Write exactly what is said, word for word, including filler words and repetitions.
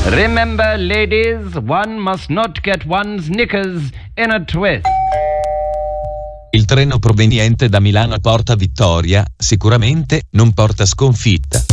Remember, ladies, one must not get one's knickers in a twist. Il treno proveniente da Milano a Porta Vittoria sicuramente non porta sconfitta.